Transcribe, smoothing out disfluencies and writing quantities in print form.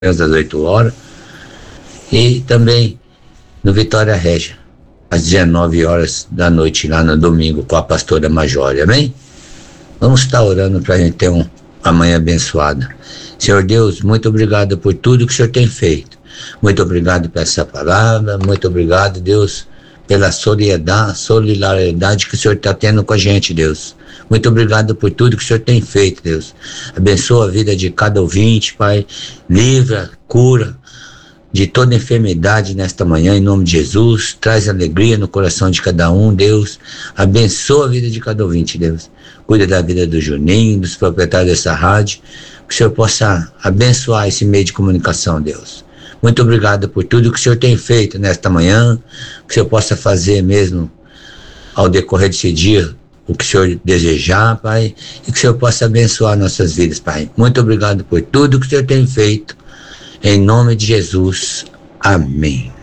às 8 horas, e também no Vitória Régia, às 19 horas da noite, lá no domingo, com a pastora Majore, amém? Vamos estar orando para a gente ter uma manhã abençoada. Senhor Deus, muito obrigado por tudo que o Senhor tem feito. Muito obrigado por essa palavra, muito obrigado, Deus, pela solidariedade que o Senhor está tendo com a gente, Deus. Muito obrigado por tudo que o Senhor tem feito, Deus. Abençoa a vida de cada ouvinte, Pai. Livra, cura de toda enfermidade nesta manhã, em nome de Jesus. Traz alegria no coração de cada um, Deus. Abençoa a vida de cada ouvinte, Deus. Cuida da vida do Juninho, dos proprietários dessa rádio. Que o Senhor possa abençoar esse meio de comunicação, Deus. Muito obrigado por tudo que o Senhor tem feito nesta manhã. Que o Senhor possa fazer mesmo ao decorrer desse dia o que o Senhor desejar, Pai. E que o Senhor possa abençoar nossas vidas, Pai. Muito obrigado por tudo que o Senhor tem feito. Em nome de Jesus. Amém.